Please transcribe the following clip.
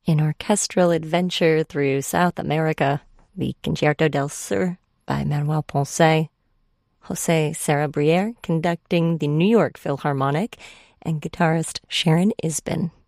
An orchestral adventure through South America, the Concerto del Sur by Manuel Ponce, Jose Sarabriere conducting the New York Philharmonic, and guitarist Sharon Isbin.